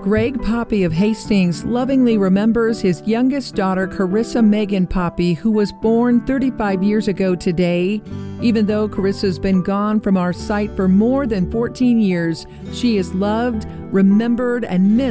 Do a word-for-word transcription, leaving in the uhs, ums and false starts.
Greg Poppy of Hastings lovingly remembers his youngest daughter, Carissa Megan Poppy, who was born thirty-five years ago today. Even though Carissa's been gone from our site for more than fourteen years, she is loved, remembered, and missed